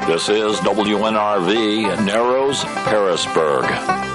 This is WNRV, Narrows, Harrisburg.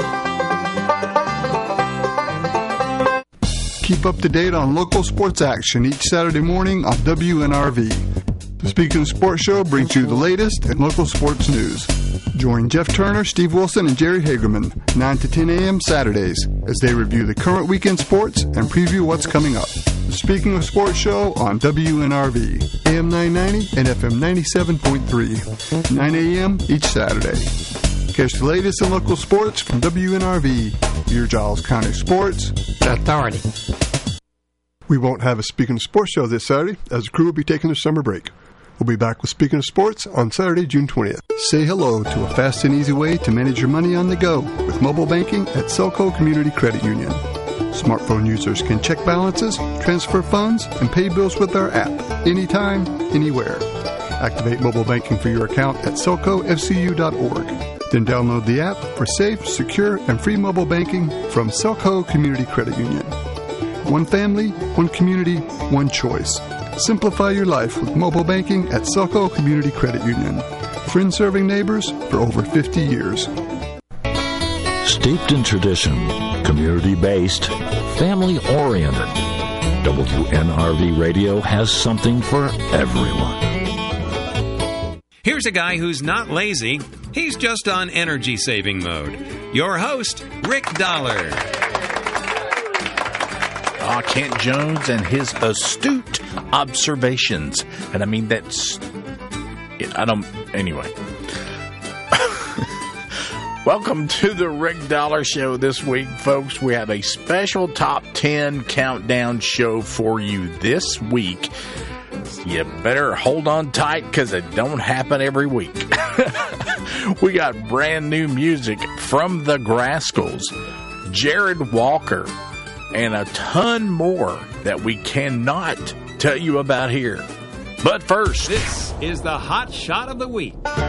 Keep up to date on local sports action each Saturday morning on WNRV. The Speaking of Sports Show brings you the latest in local sports news. Join Jeff Turner, Steve Wilson, and Jerry Hagerman 9 to 10 a.m. Saturdays as they review the current weekend sports and preview what's coming up. The Speaking of Sports Show on WNRV, AM 990 and FM 97.3, 9 a.m. each Saturday. Catch the latest in local sports from WNRV, your Giles County Sports Authority. We won't have a Speaking of Sports show this Saturday, as the crew will be taking their summer break. We'll be back with Speaking of Sports on Saturday, June 20th. Say hello to a fast and easy way to manage your money on the go with mobile banking at Selco Community Credit Union. Smartphone users can check balances, transfer funds, and pay bills with our app anytime, anywhere. Activate mobile banking for your account at selcofcu.org. Then download the app for safe, secure, and free mobile banking from Selco Community Credit Union. One family, one community, one choice. Simplify your life with mobile banking at Selco Community Credit Union. Friends serving neighbors for over 50 years. Steeped in tradition, community-based, family-oriented, WNRV Radio has something for everyone. Here's a guy who's not lazy. He's just on energy-saving mode. Your host, Rick Dollar. Kent Jones and his astute observations. And I mean, anyway. Welcome to the Rick Dollar Show this week, folks. We have a special Top 10 countdown show for you this week. You better hold on tight because it don't happen every week. We got brand new music from the Grascals, Jared Walker, and a ton more that we cannot tell you about here. But first, this is the Hot Shot of the Week.